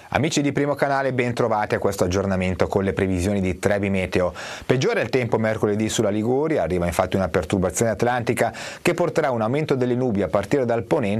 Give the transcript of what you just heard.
Amici di Primo Canale, ben trovati a questo aggiornamento con le previsioni di Trebi Meteo. Peggiore il tempo mercoledì sulla Liguria, arriva infatti una perturbazione atlantica che porterà un aumento delle nubi a partire dal ponente